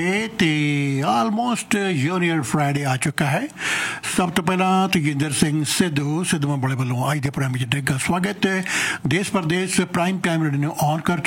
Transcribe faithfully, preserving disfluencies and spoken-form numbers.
ਤੇ almost junior Friday ਆ ਚੁੱਕਾ ਹੈ। ਸਭ ਤੋਂ ਪਹਿਲਾਂ ਤੇਜਿੰਦਰ ਸਿੰਘ ਸਿੱਧੂ ਸਿੱਧੂਆਂ ਵਾਲੇ ਵੱਲੋਂ ਅੱਜ ਦੇ ਪ੍ਰੋਗਰਾਮ ਵਿੱਚ ਡਿੱਗਾ ਸਵਾਗਤ ਹੈ। ਦੇਸ਼ ਪ੍ਰਦੇਸ਼ ਪ੍ਰਾਈਮ ਟਾਈਮ ਰੇਡੀਓ ਨੂੰ ਔਨ ਕਰ